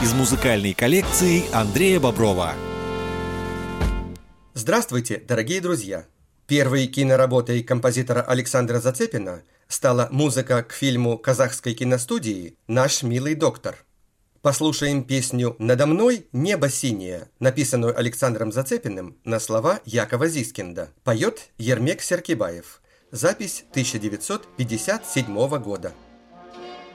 из музыкальной коллекции Андрея Боброва. Здравствуйте, дорогие друзья! Первой киноработой композитора Александра Зацепина стала музыка к фильму казахской киностудии «Наш милый доктор». Послушаем песню «Надо мной небо синее», написанную Александром Зацепиным на слова Якова Зискинда. Поет Ермек Серкибаев. Запись 1957 года.